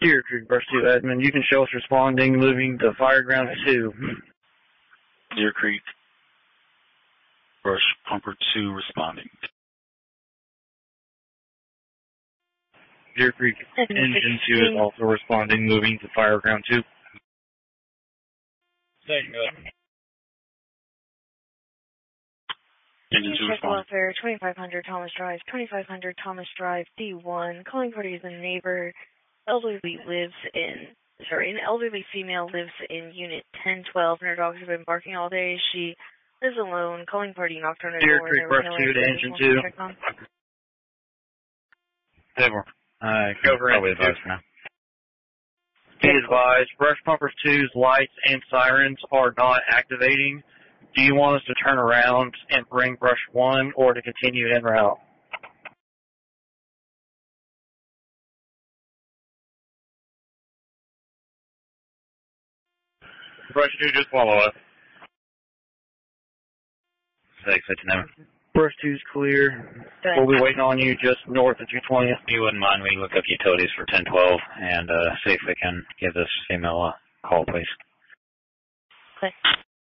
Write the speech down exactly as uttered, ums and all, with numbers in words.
Deer Creek, Brush two, admin. You can show us responding, moving to Fireground two. Deer Creek, Brush Pumper two responding. Deer Creek, Engine two is also responding, moving to Fireground two. Second, go ahead. Engine two responding. Welfare, twenty-five hundred Thomas Drive, twenty-five hundred Thomas Drive, D one. Calling party is a neighbor. Elderly lives in, sorry, an elderly female lives in Unit ten twelve, and her dogs have been barking all day. She lives alone. Calling party knocked on her Deer door. Creek, Brush two to Engine two. Stable. Uh, Go for probably Engine advised now. Be advised, Brush Pumper two's lights and sirens are not activating. Do you want us to turn around and bring Brush one or to continue en route? Brush two, just follow us. Six, it's never. Brush two's clear. We'll be waiting on you just north of two twentieth. If you wouldn't mind, we look up utilities for ten twelve and uh, see if we can give this female a call, please. Okay.